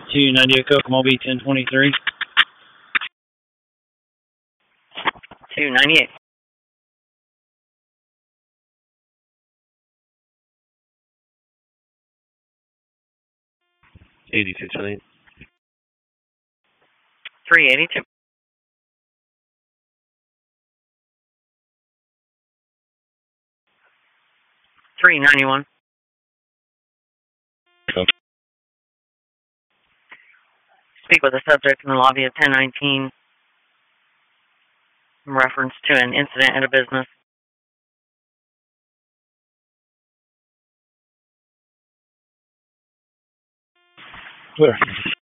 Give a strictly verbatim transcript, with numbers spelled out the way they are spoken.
two ninety Kokomo B ten twenty-three. two ninety-eight. eighty-six on eight. three eighty-two. three ninety-one. Oh. Speak with the subject in the lobby of ten nineteen in reference to an incident at a business. Clear.